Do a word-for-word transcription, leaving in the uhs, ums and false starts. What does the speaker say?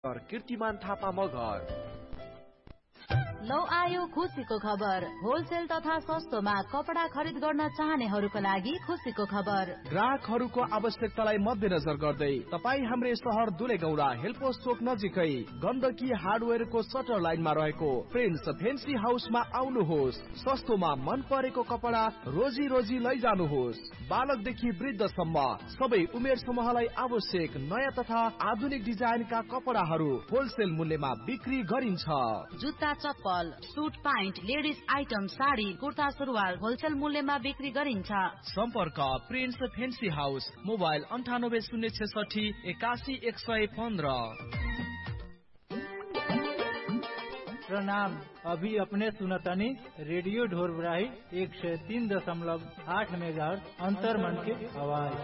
कीर्तिमान थापा मगर। लौ आयो खुसीको खबर। होलसेल तथा सस्तोमा कपडा खरिद गर्न चाहनेहरूको लागि खुसीको खबर। ग्राहकहरूको आवश्यकतालाई मध्यनजर गर्दै तपाईँ हाम्रै सहर दुलेगौडा हेलपोस्ट चोक नजिकै गण्डकी हार्डवेयरको सटर लाइनमा रहेको प्रिन्स फेन्सी हाउसमा आउनुहोस्। सस्तोमा मन परेको कपडा रोजी रोजी लैजानुहोस्। बालकदेखि वृद्धसम्म सबै उमेर समूहलाई आवश्यक नयाँ तथा आधुनिक डिजाइनका कपडाहरू होलसेल मूल्यमा बिक्री गरिन्छ। जुत्ता चप्पल, suit pant, ladies item, sari, kurta सुरुवाल होलसेल मूल्यमा बिक्री गरिन्छ। सम्पर्क प्रिन्स फेन्सी हाउस, मोबाइल अंठानब्बे शून्य छठी एकासी एक सय पन्ध्र। प्रणाम। अभी अपने सुनतनी रेडियो ढोरबराही एक सौ तीन दशमलव आठ मेगाहर्ट्ज अंतर्मन की आवाज।